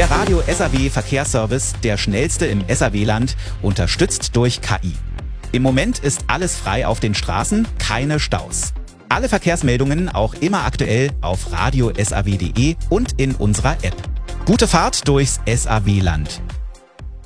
Der Radio SAW Verkehrsservice, der schnellste im SAW-Land, unterstützt durch KI. Im Moment ist alles frei auf den Straßen, keine Staus. Alle Verkehrsmeldungen auch immer aktuell auf radiosaw.de und in unserer App. Gute Fahrt durchs SAW-Land.